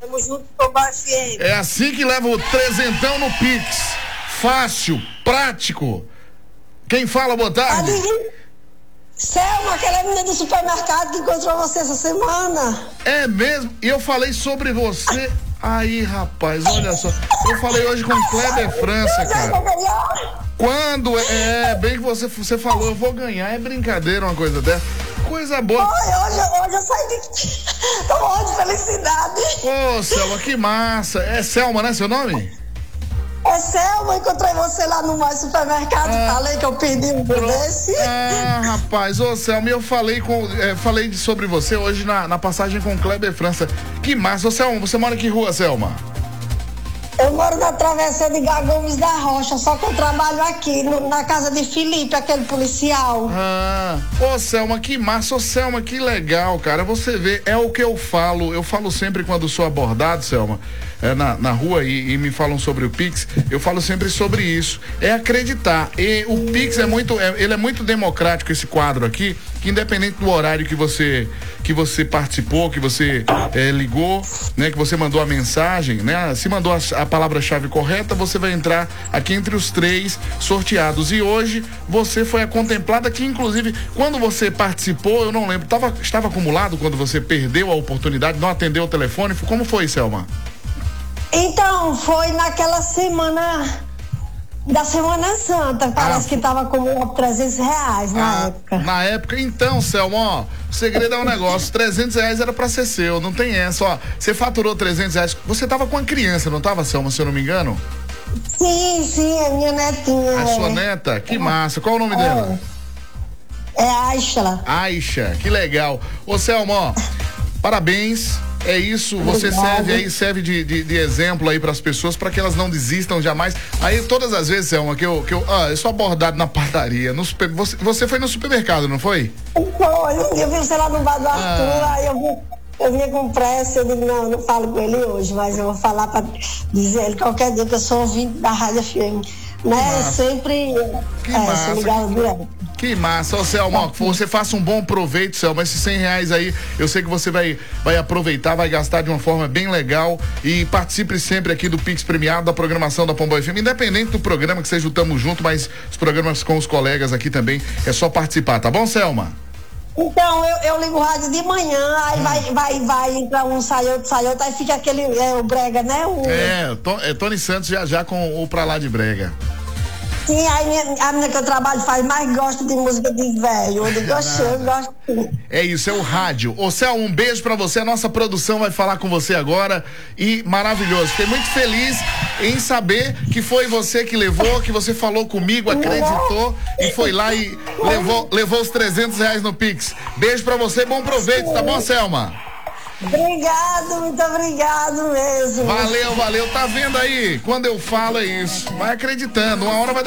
Tamo junto com o FM. É assim que leva o trezentão no Pix. Fácil, prático. Quem fala, boa tarde? Selma, aquela menina do supermercado que encontrou você essa semana. É mesmo? E eu falei sobre você. Aí, rapaz, olha só. Eu falei hoje com o Kleber França, cara. Quando bem que você falou, eu vou ganhar. É brincadeira uma coisa dessa. Coisa boa. Hoje eu saí de... Tô morrendo de felicidade. Ô, Selma, que massa. É Selma, né, seu nome? É Selma, encontrei você lá no mais supermercado, falei que eu perdi um desse. Rapaz, ô Selma, eu falei sobre você hoje na passagem com o Kleber França. Que massa. Ô Selma, você mora em que rua, Selma? Eu moro na travessa de Gomes da Rocha, só que eu trabalho aqui na casa de Felipe, aquele policial. Ô Selma, que massa. Ô Selma, que legal, cara. Você vê, é o que eu falo sempre quando sou abordado, Selma, na rua e me falam sobre o Pix, eu falo sempre sobre isso, é acreditar. E o Pix ele é muito democrático, esse quadro aqui, que independente do horário que você participou, que você ligou, né, que você mandou a mensagem, né, se mandou a palavra-chave correta, você vai entrar aqui entre os 3 sorteados. E hoje você foi a contemplada, que inclusive quando você participou, eu não lembro, estava acumulado quando você perdeu a oportunidade, não atendeu o telefone, como foi, Selma? Então, foi naquela semana da Semana Santa, parece que tava com R$300 na época. Na época, então, Selma, ó, o segredo é um negócio, R$300 era pra ser seu, não tem essa, ó, você faturou R$300, você tava com a criança, não tava, Selma, se eu não me engano? Sim, a minha netinha. A sua neta? Que massa, qual o nome dela? É Aisha. Aisha, que legal. Ô Selma, ó, parabéns. É isso, você serve de exemplo aí para as pessoas, para que elas não desistam jamais. Aí todas as vezes, Selma, que eu sou abordado na padaria, você foi no supermercado, não foi? Foi, eu vi você lá no bar do Arthur, aí eu vinha com pressa, eu digo, não falo com ele hoje, mas eu vou falar para dizer ele qualquer dia que eu sou ouvinte da Rádio FM, né? Sempre sou ligado direto. Que massa, ô Selma, você faça um bom proveito, Selma, esses R$100 aí, eu sei que você vai aproveitar, vai gastar de uma forma bem legal e participe sempre aqui do Pix Premiado, da programação da Pomboy FM, independente do programa que seja o Tamo Junto, mas os programas com os colegas aqui também, é só participar, tá bom, Selma? Então, eu ligo o rádio de manhã, aí vai entrar um, sai outro, aí fica aquele, o brega, né? Tony Santos já com o Pra Lá de Brega. Sim, aí a menina que eu trabalho mais gosta de música de velho. Eu gosto. É isso, é o rádio. Ô Céu, um beijo pra você. A nossa produção vai falar com você agora. E maravilhoso. Fiquei muito feliz em saber que foi você que levou, que você falou comigo, acreditou e foi lá e levou os R$300 no Pix. Beijo pra você, bom proveito, tá bom, Selma? Obrigado, muito obrigado mesmo. Valeu. Tá vendo aí? Quando eu falo é isso. Vai acreditando. Uma hora vai dar